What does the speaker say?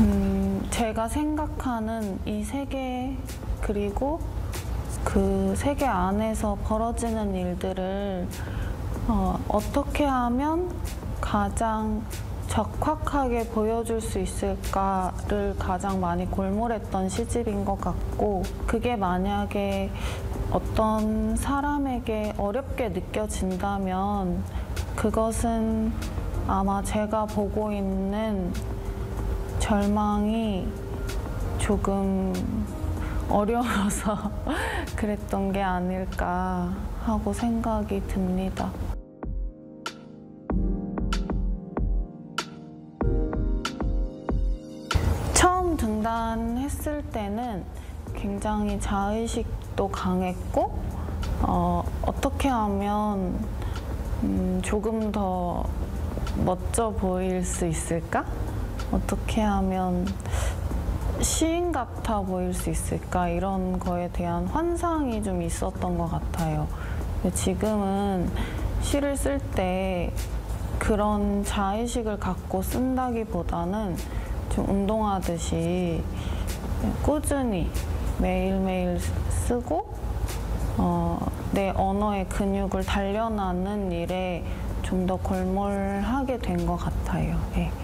제가 생각하는 이 세계 그리고 그 세계 안에서 벌어지는 일들을 어떻게 하면 가장 적확하게 보여줄 수 있을까를 가장 많이 골몰했던 시집인 것 같고, 그게 만약에 어떤 사람에게 어렵게 느껴진다면 그것은 아마 제가 보고 있는 절망이 조금 어려워서 그랬던 게 아닐까 하고 생각이 듭니다. 처음 등단했을 때는 굉장히 자의식도 강했고, 어떻게 하면 조금 더 멋져 보일 수 있을까? 어떻게 하면 시인 같아 보일 수 있을까? 이런 거에 대한 환상이 좀 있었던 것 같아요. 근데 지금은 시를 쓸 때 그런 자의식을 갖고 쓴다기보다는 좀 운동하듯이 꾸준히 매일매일 쓰고 내 언어의 근육을 단련하는 일에 좀 더 골몰하게 된 것 같아요. 네.